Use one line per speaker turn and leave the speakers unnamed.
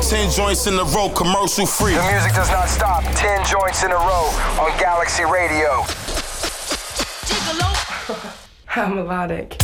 10 joints in a row, commercial free.
The music does not stop. 10 joints in a row on Galaxy Radio.
How melodic.